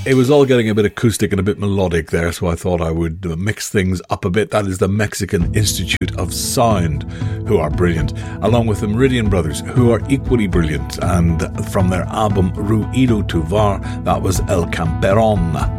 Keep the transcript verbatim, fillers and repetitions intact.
it was all getting a bit acoustic and a bit melodic there, so I thought I would mix things up a bit. That is the Mexican Institute of Sound, who are brilliant, along with the Meridian Brothers, who are equally brilliant. And from their album Ruido Tu Var, that was El Camperon.